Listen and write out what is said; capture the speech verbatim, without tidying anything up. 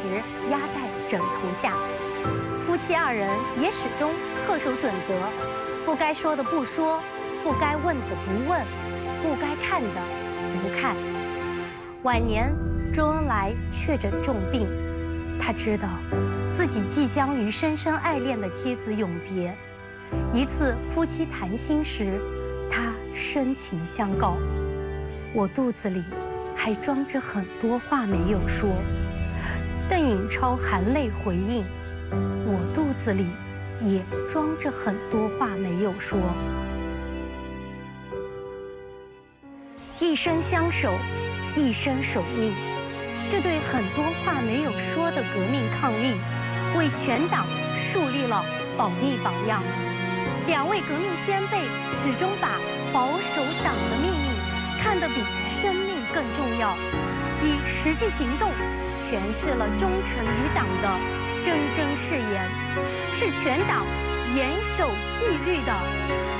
时压在枕头下。夫妻二人也始终恪守准则，不该说的不说，不该问的不问，不该看的不看。晚年，周恩来确诊重病，他知道自己即将与深深爱恋的妻子永别。一次夫妻谈心时，他深情相告：“我肚子里还装着很多话没有说。”邓颖超含泪回应：“我肚子里也装着很多话没有说。”一生相守，一生守密，这对很多话没有说的革命抗力，为全党树立了保密榜样。两位革命先辈始终把保守党的秘密看得比生命更重要，以实际行动诠释了忠诚于党的铮铮誓言，是全党严守纪律的